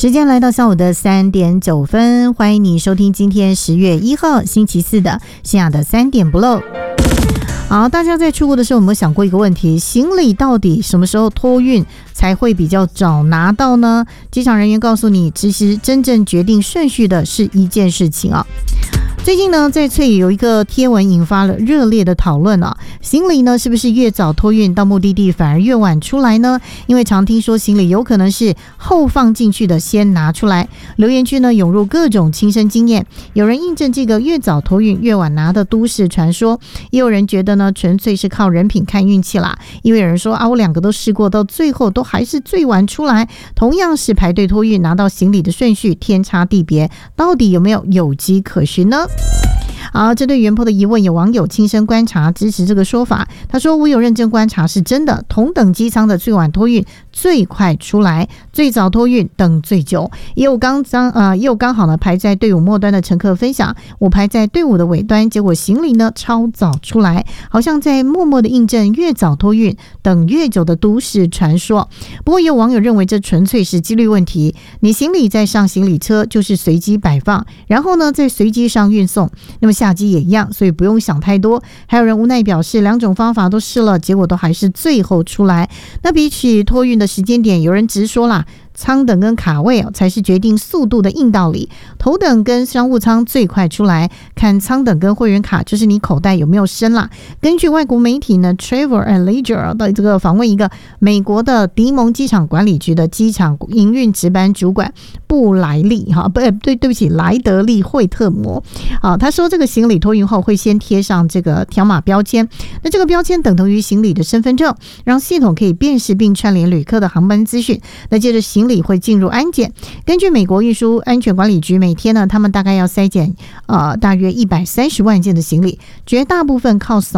时间来到下午的3点9分，欢迎你收听今天10月1号星期四的西雅的3点不漏。好，大家在出国的时候有没有想过一个问题，行李到底什么时候托运才会比较早拿到呢？机场人员告诉你，其实真正决定顺序的是一件事情啊。最近呢，在翠屿有一个贴文引发了热烈的讨论啊，行李呢是不是越早托运到目的地反而越晚出来呢？因为常听说行李有可能是后放进去的，先拿出来。留言区呢涌入各种亲身经验，有人印证这个越早托运越晚拿的都市传说，也有人觉得呢纯粹是靠人品看运气啦。因为有人说啊，我2个都试过，到最后都还是最晚出来。同样是排队托运，拿到行李的顺序天差地别，到底有没有迹可循呢？好，针对原 po 的疑问，有网友亲身观察支持这个说法。他说，我有认真观察，是真的，同等机舱的最晚托运最快出来，最早托运等最久。也有刚好呢排在队伍末端的乘客分享，我排在队伍的尾端，结果行李呢超早出来，好像在默默的印证越早托运等越久的都市传说。不过也有网友认为这纯粹是几率问题，你行李在上行李车就是随机摆放，然后呢再随机上运送，那么下机也一样，所以不用想太多。还有人无奈表示，2种方法都试了，结果都还是最后出来。那比起托运的时间点，有人直说啦，舱等跟卡位才是决定速度的硬道理。头等跟商务舱最快出来，看舱等跟会员卡就是你口袋有没有深啦。根据外国媒体呢 Travel and Leisure 的这个访问一个美国的迪蒙机场管理局的机场营运值班主管布莱利对不起莱德利惠特摩他说这个行李托运后会先贴上这个条码标签，那这个标签等同于行李的身份证，让系统可以辨识并串联旅客的航班资讯。那接着行李会进入安检。根据美国运输安全管理局，每天呢他们大概要筛检大约130万件的行李，绝大部分靠扫